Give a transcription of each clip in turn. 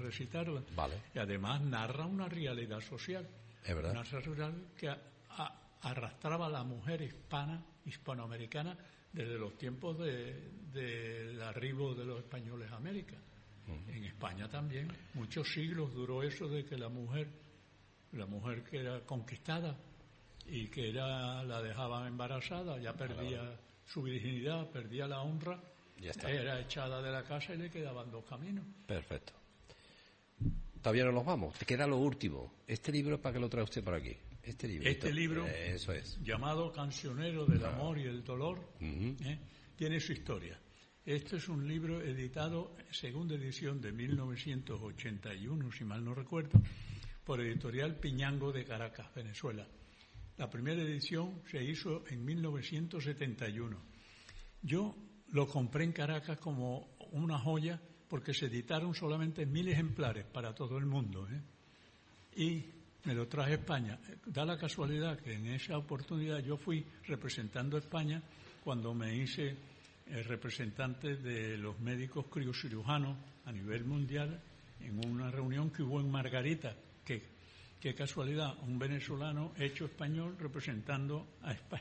recitarla. Vale. Y además narra una realidad social. Es verdad. Una realidad social que arrastraba a la mujer hispanoamericana desde los tiempos del arribo de los españoles a América. En España también, muchos siglos duró eso de que la mujer que era conquistada y que la dejaban embarazada, ya perdía su virginidad, perdía la honra, Ya está. era echada de la casa y le quedaban dos caminos. Perfecto. Todavía no nos vamos, te queda lo último. Este libro, ¿para qué lo trae usted por aquí? Este libro, eso es, llamado Cancionero del Amor y el Dolor, tiene su historia. Este es un libro editado, segunda edición de 1981, si mal no recuerdo, por Editorial Piñango de Caracas, Venezuela. La primera edición se hizo en 1971. Yo lo compré en Caracas como una joya porque se editaron solamente 1000 ejemplares para todo el mundo, y me lo traje a España. Da la casualidad que en esa oportunidad yo fui representando a España cuando me hice representante de los médicos criocirujanos a nivel mundial en una reunión que hubo en Margarita. Qué casualidad, un venezolano hecho español representando a España.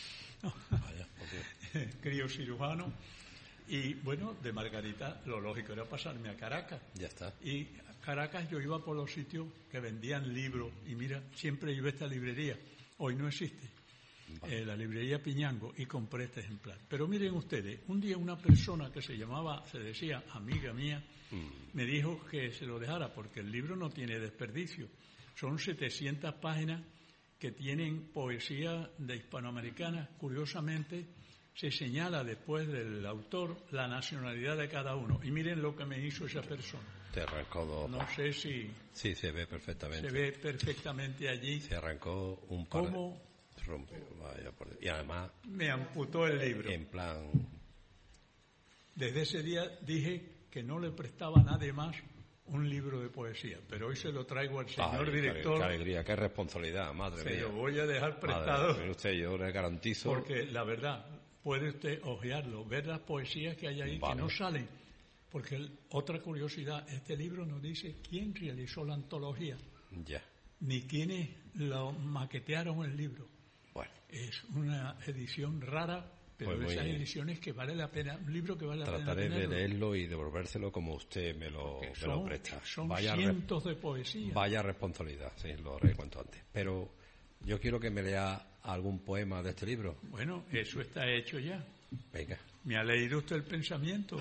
Criocirujano. Y bueno, de Margarita lo lógico era pasarme a Caracas. Ya está. Y a Caracas yo iba por los sitios que vendían libros y mira, siempre iba a esta librería. Hoy no existe. La librería Piñango, y compré este ejemplar. Pero miren ustedes, un día una persona que se decía amiga mía, me dijo que se lo dejara porque el libro no tiene desperdicio. Son 700 páginas que tienen poesía de hispanoamericana. Curiosamente, se señala después del autor la nacionalidad de cada uno. Y miren lo que me hizo esa persona. Te arrancó dos. No sé si... Sí, se ve perfectamente. Se ve perfectamente allí. Se arrancó un par. ¿Cómo? Rompió, vaya por Dios. Y además... Me amputó el libro. En plan... Desde ese día dije que no le prestaba a nadie más un libro de poesía, pero hoy se lo traigo al señor director. Qué alegría, qué responsabilidad, madre mía. Se lo voy a dejar prestado. Madre, usted, yo le garantizo. Porque la verdad, puede usted hojearlo, ver las poesías que hay ahí que no salen. Porque otra curiosidad, este libro nos dice quién realizó la antología, ni quiénes lo maquetearon el libro. Bueno. Es una edición rara, pero pues esas ediciones que vale la pena, un libro que vale la pena tenerlo. Trataré de leerlo y devolvérselo como usted me lo presta. Son cientos de poesías. Vaya responsabilidad, sí, lo haré cuanto antes. Pero yo quiero que me lea algún poema de este libro. Bueno, eso está hecho ya. Venga. ¿Me ha leído usted el pensamiento?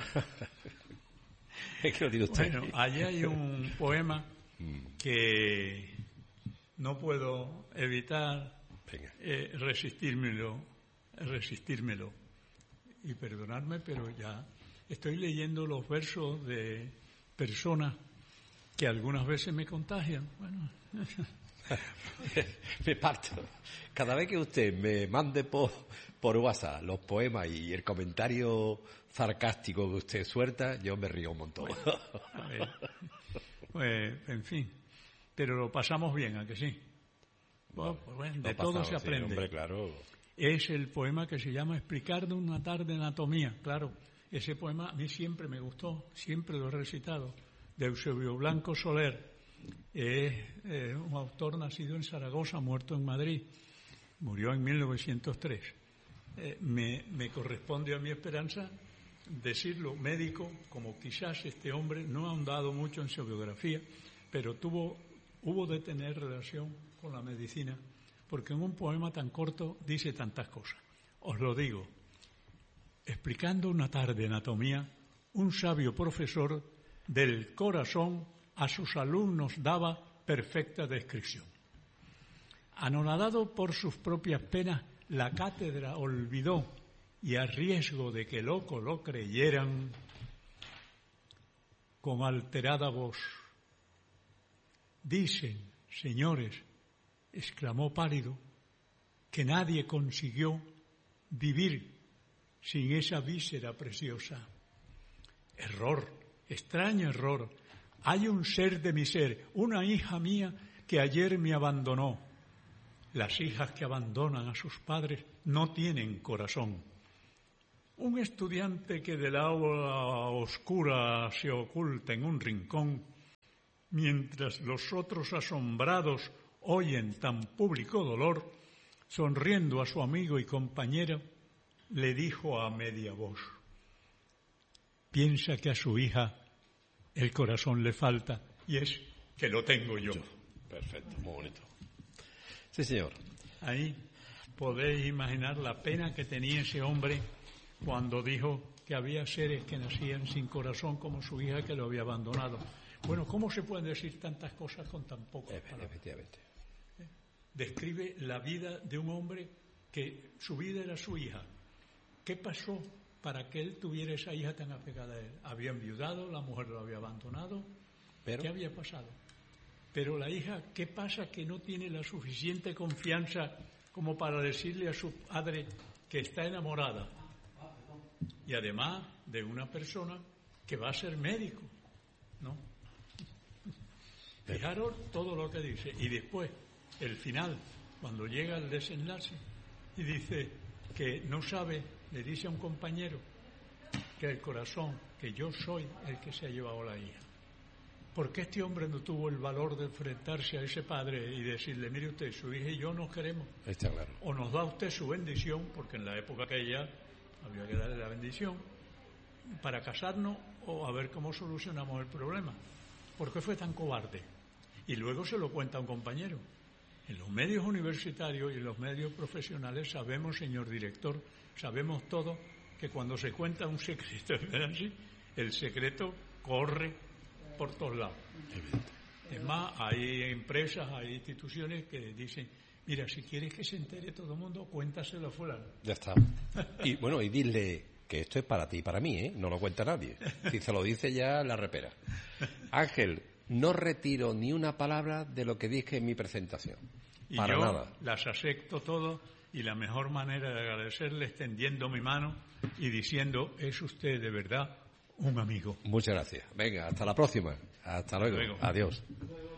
Es que lo digo usted. Bueno, allí hay un poema que no puedo evitar resistírmelo y perdonarme, pero ya estoy leyendo los versos de personas que algunas veces me contagian. Bueno, me parto. Cada vez que usted me mande por WhatsApp los poemas y el comentario sarcástico que usted suelta, yo me río un montón. Pues, en fin, pero lo pasamos bien, ¿a que sí? Bueno, de todo se aprende. Sí, hombre, claro. Es el poema que se llama Explicando una tarde anatomía. Claro, ese poema a mí siempre me gustó, siempre lo he recitado, de Eusebio Blanco Soler. Es un autor nacido en Zaragoza, muerto en Madrid. Murió en 1903. Me corresponde a mi esperanza decirlo, médico, como quizás este hombre no ha ahondado mucho en su biografía, pero hubo de tener relación con la medicina, porque en un poema tan corto dice tantas cosas. Os lo digo. Explicando una tarde anatomía, un sabio profesor del corazón a sus alumnos daba perfecta descripción. Anonadado por sus propias penas, la cátedra olvidó, y a riesgo de que loco lo creyeran, con alterada voz: dicen, señores, exclamó pálido, que nadie consiguió vivir sin esa víscera preciosa. Error, extraño error. Hay un ser de mi ser, una hija mía que ayer me abandonó. Las hijas que abandonan a sus padres no tienen corazón. Un estudiante que del aula oscura se oculta en un rincón mientras los otros asombrados oyen tan público dolor, sonriendo a su amigo y compañero, le dijo a media voz: piensa que a su hija el corazón le falta, y es que lo tengo yo. Perfecto, muy bonito. Sí, señor. Ahí podéis imaginar la pena que tenía ese hombre cuando dijo que había seres que nacían sin corazón, como su hija que lo había abandonado. Bueno, ¿cómo se pueden decir tantas cosas con tan pocas palabras? Efectivamente. Describe la vida de un hombre que su vida era su hija. ¿Qué pasó para que él tuviera esa hija tan apegada a él? Había enviudado, la mujer lo había abandonado. ¿Pero? ¿Qué había pasado? Pero la hija, ¿qué pasa? Que no tiene la suficiente confianza como para decirle a su padre que está enamorada. Y además de una persona que va a ser médico, ¿no? Fijaros todo lo que dice. Y después, el final, cuando llega el desenlace, y dice que no sabe, le dice a un compañero que el corazón, que yo soy el que se ha llevado la hija. ¿Por qué este hombre no tuvo el valor de enfrentarse a ese padre y decirle: mire usted, su hija y yo nos queremos? Está claro. O nos da usted su bendición, porque en la época aquella había que darle la bendición, para casarnos o a ver cómo solucionamos el problema. ¿Por qué fue tan cobarde? Y luego se lo cuenta a un compañero. En los medios universitarios y en los medios profesionales sabemos, señor director, sabemos todo, que cuando se cuenta un secreto, el secreto corre por todos lados. Es más, hay empresas, hay instituciones que dicen: mira, si quieres que se entere todo el mundo, cuéntaselo a fulano. Ya está. Y bueno, y dile que esto es para ti y para mí, ¿eh? No lo cuenta nadie. Si se lo dice ya, la repera. Ángel, no retiro ni una palabra de lo que dije en mi presentación. Y para yo nada. Las acepto todo, y la mejor manera de agradecerle es tendiendo mi mano y diciendo: es usted de verdad un amigo. Muchas gracias. Venga, hasta la próxima. Hasta luego. Adiós.